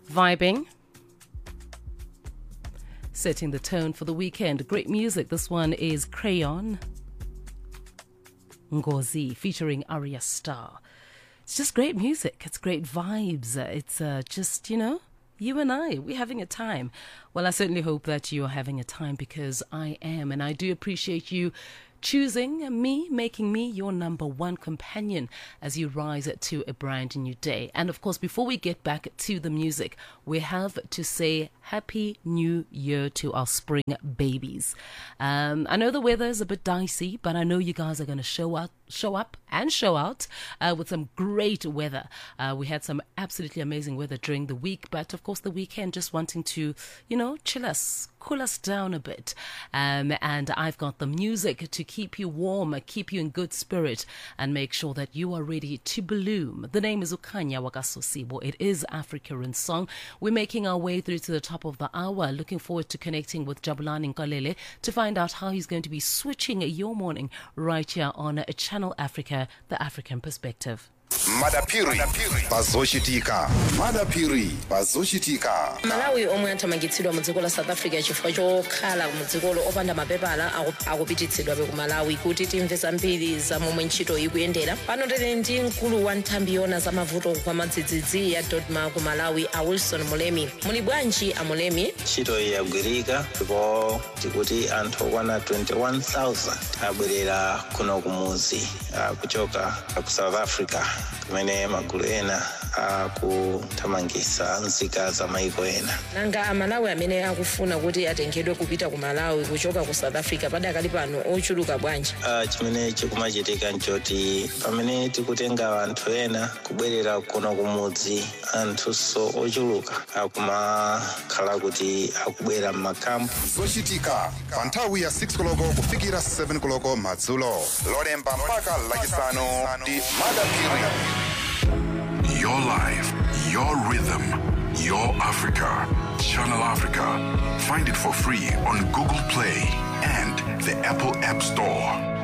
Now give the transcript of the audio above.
Vibing. Setting the tone for the weekend. Great music. This one is Crayon Ngozi featuring Arya Star. It's just great music. It's great vibes. It's just, you and I, we're having a time. Well, I certainly hope that you are having a time because I am. And I do appreciate you choosing me, making me your number one companion as you rise to a brand new day. And of course, before we get back to the music, we have to say Happy New Year to our spring babies. I know the weather is a bit dicey, but I know you guys are going to show up with some great weather. We had some absolutely amazing weather during the week, but of course the weekend just wanting to, chill us, cool us down a bit. And I've got the music to keep you warm, keep you in good spirit, and make sure that you are ready to bloom. The name is Ukanya Wakasosibo. It is Africa in Song. We're making our way through to the top of the hour. Looking forward to connecting with Jabulani Nkalele to find out how he's going to be switching your morning right here on Channel Africa, the African perspective. Madapiri bazoshitika. Madapiri bazoshitika. Malawi omwe anthamangitsidwa mu dziko la South Africa chifukwa chokhala mu dzikolo opanda mapepala akupititsidwa ku Malawi kuti timve zambiri za momwe ntchito ikuyendera. Pano tili ndi mkulu wa nthambi yona za mavuto kwa madzidzidzi ya Dodma ku Malawi, a Wilson Mulemi. Muli bwanji a Mulemi? Ntchito yagwirika ndipo tikuti anthu okwana 21,000 abwerera kuno kumuzi kuchoka ku South Africa. Kumene magulu ena akuthamangitsa nzika za maiko ena. Nanga amalawi amene akufuna kuti atengedwe kupita ku Malawi kuchoka ku South Africa padakali pano ochuluka bwanji? Chimene chikumachitika nchoti pamene tikutenga anthu ena kubwerera kuno kumudzi, anthuso ochuluka akumakhala kuti akubwera m'makampu. Zochitika pa nthawi ya 6 koloko kufikira 7 koloko madzulo. Lolemba mpaka lachisanu ndi Madapiri. Your life, your rhythm, your Africa. Channel Africa. Find it for free on Google Play and the Apple App Store.